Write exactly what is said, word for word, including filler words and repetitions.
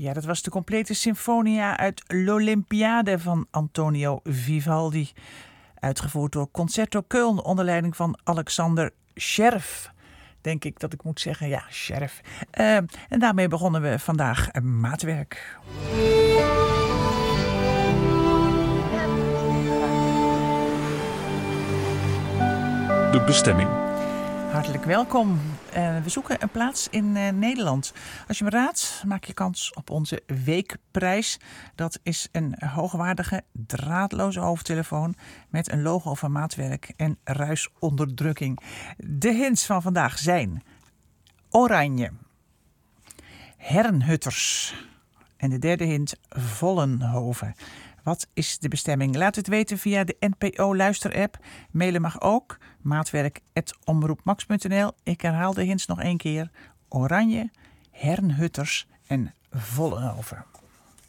Ja, dat was de complete Sinfonia uit L'Olympiade van Antonio Vivaldi. Uitgevoerd door Concerto Köln onder leiding van Alexander Scherf. Denk ik dat ik moet zeggen, ja, Scherf. Uh, en daarmee begonnen we vandaag maatwerk. De bestemming. Hartelijk welkom. Uh, we zoeken een plaats in uh, Nederland. Als je me raadt, maak je kans op onze weekprijs. Dat is een hoogwaardige, draadloze hoofdtelefoon met een logo van maatwerk en ruisonderdrukking. De hints van vandaag zijn Oranje, Herrenhutters en de derde hint Vollenhoven. Wat is de bestemming? Laat het weten via de N P O luisterapp. Mailen mag ook. maatwerk at omroepmax punt n l. Ik herhaal de hints nog één keer. Oranje, Herrenhutters en Vollenhoven.